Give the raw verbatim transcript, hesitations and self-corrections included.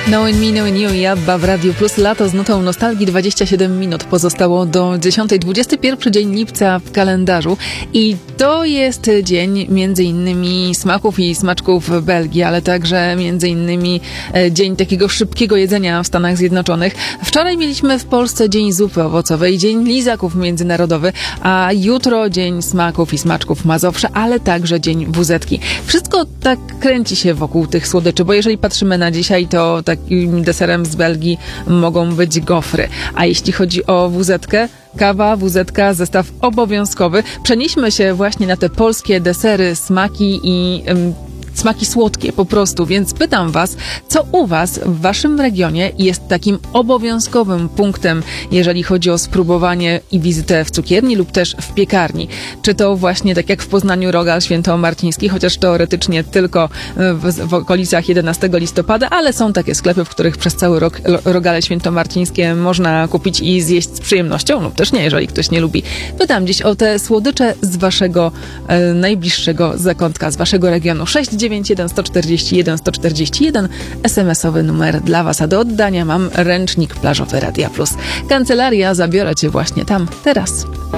Knowing Me, Knowing You i Abba w Radiu Plus. Lato z nutą nostalgii. dwadzieścia siedem minut pozostało do dziesiątej. dwudziesty pierwszy dzień lipca w kalendarzu i to jest dzień między innymi smaków i smaczków w Belgii, ale także między innymi dzień takiego szybkiego jedzenia w Stanach Zjednoczonych. Wczoraj mieliśmy w Polsce dzień zupy owocowej, dzień lizaków międzynarodowy, a jutro dzień smaków i smaczków Mazowsza, ale także dzień wuzetki. Wszystko tak kręci się wokół tych słodyczy, bo jeżeli patrzymy na dzisiaj, to takim deserem z Belgii mogą być gofry. A jeśli chodzi o wuzetkę, kawa, wuzetka, zestaw obowiązkowy. Przenieśmy się właśnie na te polskie desery, smaki i ym, smaki słodkie po prostu, więc pytam was, co u was w waszym regionie jest takim obowiązkowym punktem, jeżeli chodzi o spróbowanie i wizytę w cukierni lub też w piekarni. Czy to właśnie tak jak w Poznaniu Rogal Świętomarciński, chociaż teoretycznie tylko w, w okolicach jedenastego listopada, ale są takie sklepy, w których przez cały rok rogale świętomarcińskie można kupić i zjeść z przyjemnością, lub też nie, jeżeli ktoś nie lubi. Pytam dziś o te słodycze z waszego e, najbliższego zakątka, z waszego regionu. sześć dziewięć jeden sto czterdzieści jeden sto czterdzieści jeden es em esowy numer dla was, a do oddania mam ręcznik plażowy Radia Plus. Kancelaria, zabiorę cię właśnie tam, teraz.